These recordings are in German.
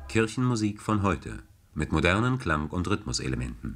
Kirchenmusik von heute mit modernen Klang- und Rhythmuselementen.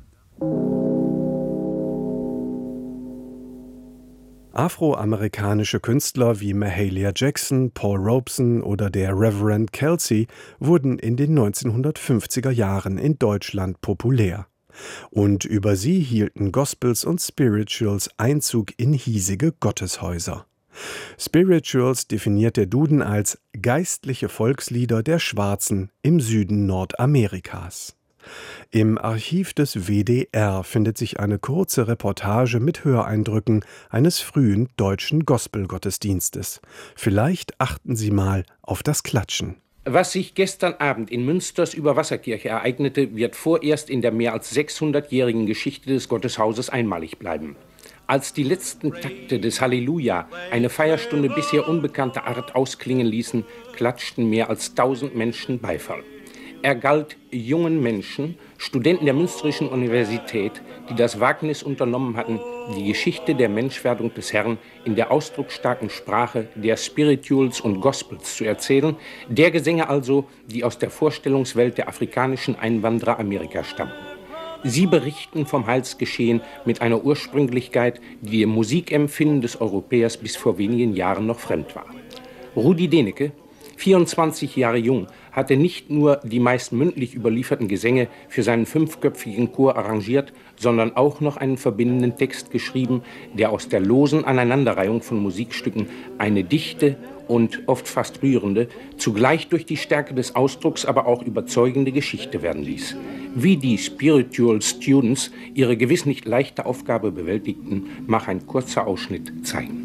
Afroamerikanische Künstler wie Mahalia Jackson, Paul Robeson oder der Reverend Kelsey wurden in den 1950er Jahren in Deutschland populär. Und über sie hielten Gospels und Spirituals Einzug in hiesige Gotteshäuser. Spirituals definiert der Duden als geistliche Volkslieder der Schwarzen im Süden Nordamerikas. Im Archiv des WDR findet sich eine kurze Reportage mit Höreindrücken eines frühen deutschen Gospelgottesdienstes. Vielleicht achten Sie mal auf das Klatschen. Was sich gestern Abend in Münsters Überwasserkirche ereignete, wird vorerst in der mehr als 600-jährigen Geschichte des Gotteshauses einmalig bleiben. Als die letzten Takte des Halleluja eine Feierstunde bisher unbekannter Art ausklingen ließen, klatschten mehr als 1000 Menschen Beifall. Er galt jungen Menschen, Studenten der Münsterischen Universität, die das Wagnis unternommen hatten, die Geschichte der Menschwerdung des Herrn in der ausdrucksstarken Sprache der Spirituals und Gospels zu erzählen, der Gesänge also, die aus der Vorstellungswelt der afrikanischen Einwanderer Amerikas stammten. Sie berichten vom Heilsgeschehen mit einer Ursprünglichkeit, die dem Musikempfinden des Europäers bis vor wenigen Jahren noch fremd war. Rudi Denecke, 24 Jahre jung, hatte nicht nur die meist mündlich überlieferten Gesänge für seinen 5-köpfigen Chor arrangiert, sondern auch noch einen verbindenden Text geschrieben, der aus der losen Aneinanderreihung von Musikstücken eine dichte und oft fast rührende, zugleich durch die Stärke des Ausdrucks aber auch überzeugende Geschichte werden ließ. Wie die Spiritual Students ihre gewiss nicht leichte Aufgabe bewältigten, mag ein kurzer Ausschnitt zeigen.